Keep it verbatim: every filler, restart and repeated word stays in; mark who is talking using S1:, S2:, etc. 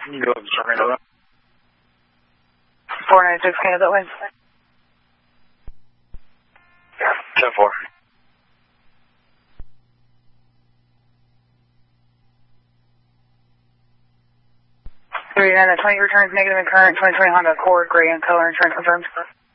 S1: You go Sacramento.
S2: four nine six, can I that way?
S1: ten four.
S2: three nine twenty returns negative in current, twenty twenty Honda Accord, gray in color, insurance confirmed.